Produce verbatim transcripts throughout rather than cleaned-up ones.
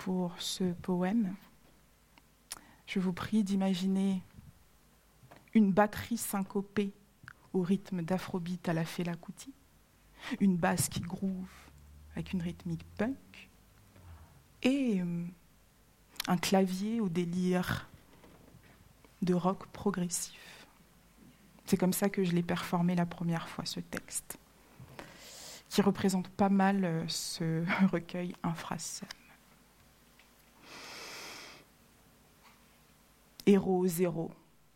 pour ce poème. Je vous prie d'imaginer une batterie syncopée au rythme d'afrobeat à la Fela Kuti, une basse qui groove avec une rythmique punk et un clavier au délire de rock progressif. C'est comme ça que je l'ai performé la première fois, ce texte, qui représente pas mal ce recueil infrasème. Héros zéro.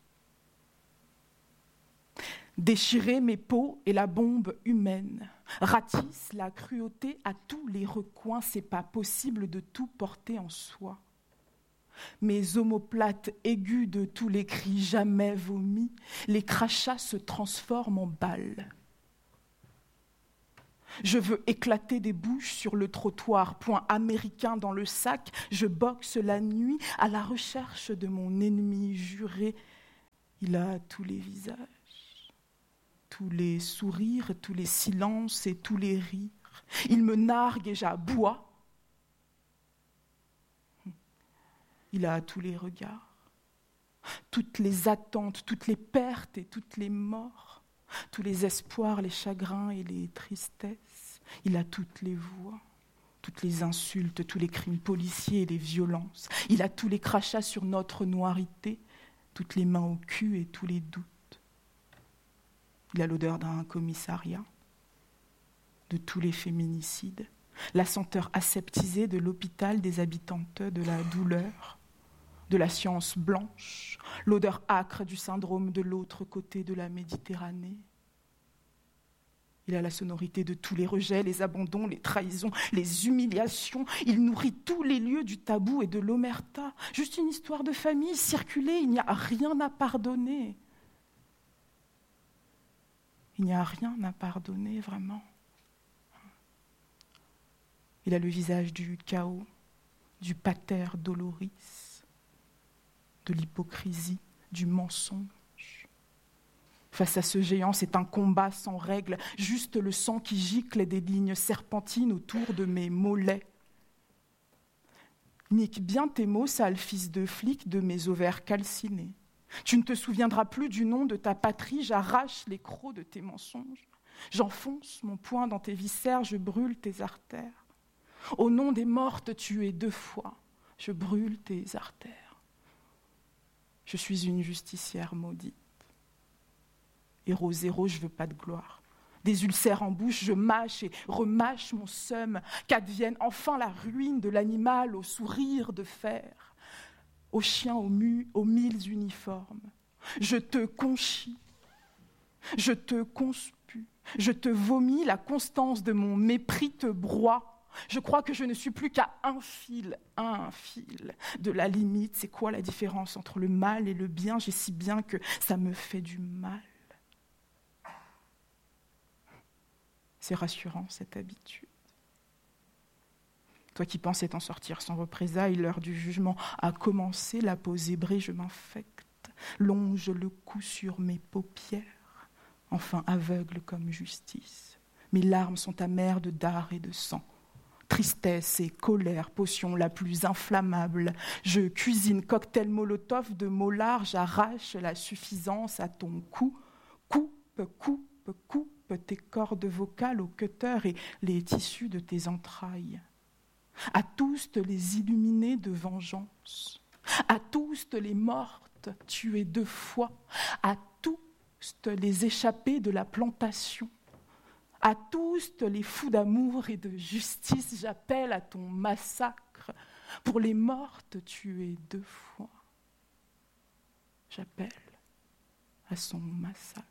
Déchirer mes peaux et la bombe humaine. Ratisse la cruauté à tous les recoins, c'est pas possible de tout porter en soi. Mes omoplates aiguës de tous les cris jamais vomis, les crachats se transforment en balles. Je veux éclater des bouches sur le trottoir, poing américain dans le sac, je boxe la nuit à la recherche de mon ennemi juré. Il a tous les visages, tous les sourires, tous les silences et tous les rires. Il me nargue et j'aboie. Il a tous les regards, toutes les attentes, toutes les pertes et toutes les morts. Tous les espoirs, les chagrins et les tristesses. Il a toutes les voix, toutes les insultes, tous les crimes policiers et les violences. Il a tous les crachats sur notre noirité, toutes les mains au cul et tous les doutes. Il a l'odeur d'un commissariat, de tous les féminicides, la senteur aseptisée de l'hôpital des habitantes de la douleur, de la science blanche, l'odeur âcre du syndrome de l'autre côté de la Méditerranée. Il a la sonorité de tous les rejets, les abandons, les trahisons, les humiliations. Il nourrit tous les lieux du tabou et de l'omerta. Juste une histoire de famille circulée, il n'y a rien à pardonner. Il n'y a rien à pardonner, vraiment. Il a le visage du chaos, du pater doloris, de l'hypocrisie, du mensonge. Face à ce géant, c'est un combat sans règles, juste le sang qui gicle des lignes serpentines autour de mes mollets. Nique bien tes mots, sale fils de flic, de mes ovaires calcinés. Tu ne te souviendras plus du nom de ta patrie, j'arrache les crocs de tes mensonges. J'enfonce mon poing dans tes viscères, je brûle tes artères. Au nom des mortes tuées deux fois, je brûle tes artères. Je suis une justicière maudite. Héros zéro, je veux pas de gloire. Des ulcères en bouche, je mâche et remâche mon seum, qu'advienne enfin la ruine de l'animal au sourire de fer, au chien aux, mu, aux mille uniformes. Je te conchis, je te conspue, je te vomis, la constance de mon mépris te broie. Je crois que je ne suis plus qu'à un fil, un fil de la limite. C'est quoi la différence entre le mal et le bien? J'ai si bien que ça me fait du mal. C'est rassurant, cette habitude. Toi qui pensais t'en sortir sans représailles, l'heure du jugement a commencé, la peau zébrée, je m'infecte, longe le cou sur mes paupières, enfin aveugle comme justice. Mes larmes sont amères de dard et de sang. Tristesse et colère, potion la plus inflammable. Je cuisine cocktail molotov de mots larges, arrache la suffisance à ton cou. Coupe, coupe, coupe tes cordes vocales au cutter et les tissus de tes entrailles. À tous les illuminés de vengeance. À tous les mortes tuées deux fois. À tous les échappés de la plantation. À tous les fous d'amour et de justice, j'appelle à ton massacre. Pour les mortes tuées deux fois, j'appelle à son massacre.